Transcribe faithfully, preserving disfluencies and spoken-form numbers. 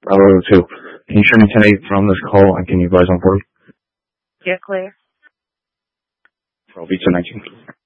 Bravo two. Can you show me ten eight from this call and can you advise on board? Yeah, clear. Bravo two nineteen.